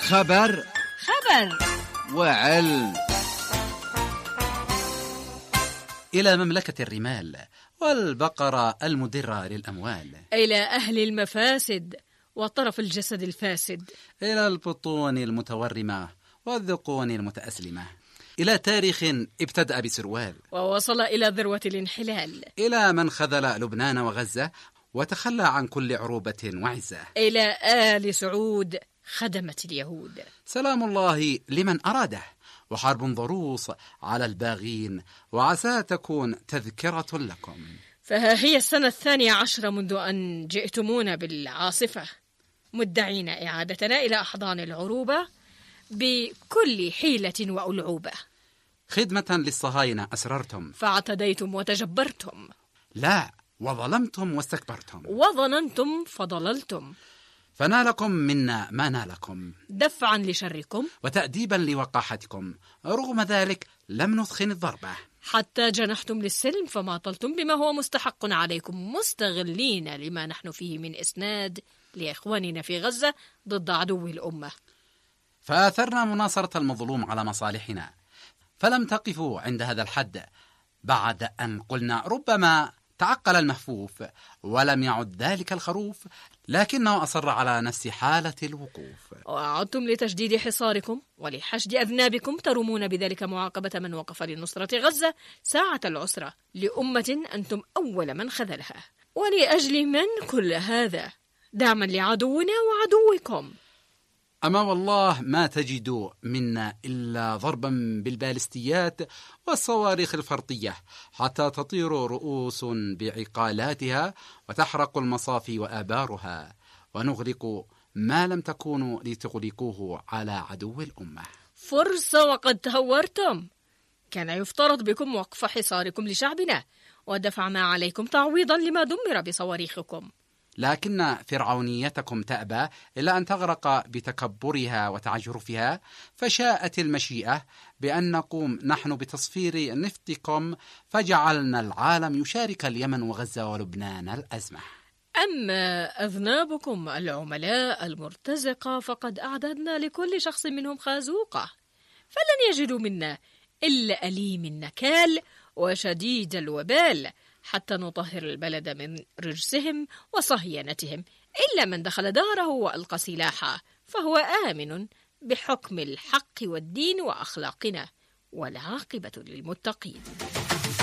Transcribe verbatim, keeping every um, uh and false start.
خبر خبر وعلم. إلى مملكة الرمال والبقرة المدرة للأموال، إلى أهل المفاسد وطرف الجسد الفاسد، إلى البطون المتورمة والذقون المتأسلمة، إلى تاريخ ابتدأ بسروال ووصل إلى ذروة الانحلال، إلى من خذل لبنان وغزة وتخلى عن كل عروبة وعزة، إلى آل سعود خدمت اليهود. سلام الله لمن أراده، وحرب ضروس على الباغين، وعسى تكون تذكرة لكم. فها هي السنة الثانية عشر منذ أن جئتمونا بالعاصفة، مدعين إعادتنا إلى أحضان العروبة بكل حيلة وألعوبة. خدمة للصهاينة أسررتم، فاعتديتم وتجبرتم، لا وظلمتم واستكبرتم، وظننتم فضللتم، فنالكم منا ما نالكم، دفعا لشركم وتأديبا لوقاحتكم. رغم ذلك لم نثخن الضربة، حتى جنحتم للسلم فماطلتم بما هو مستحق عليكم، مستغلين لما نحن فيه من إسناد لإخواننا في غزة ضد عدو الأمة. فآثرنا مناصرة المظلوم على مصالحنا، فلم تقفوا عند هذا الحد بعد أن قلنا ربما تعقل المهفوف ولم يعد ذلك الخروف، لكنه أصر على نفس حالة الوقوف. وعدتم لتجديد حصاركم ولحشد أذنابكم، ترمون بذلك معاقبة من وقف لنصرة غزة ساعة العسرة لأمة أنتم أول من خذلها. ولأجل من كل هذا؟ دعما لعدونا وعدوكم. أما والله ما تجد منا إلا ضربا بالبالستيات والصواريخ الفرطية، حتى تطير رؤوس بعقالاتها وتحرق المصافي وآبارها، ونغلق ما لم تكونوا لتغلقوه على عدو الأمة. فرصة وقد تهورتم. كان يفترض بكم وقف حصاركم لشعبنا ودفع ما عليكم تعويضا لما دمر بصواريخكم، لكن فرعونيتكم تأبى إلا أن تغرق بتكبرها وتعجرفها، فشاءت المشيئة بأن نقوم نحن بتصفير نفطكم، فجعلنا العالم يشارك اليمن وغزة ولبنان الأزمة. أما أذنابكم العملاء المرتزقة فقد أعددنا لكل شخص منهم خازوقة، فلن يجدوا منا إلا أليم النكال وشديد الوبال، حتى نطهر البلد من رجسهم وصهينتهم. إلا من دخل داره وألقى سلاحه فهو آمن بحكم الحق والدين وأخلاقنا، والعاقبة للمتقين.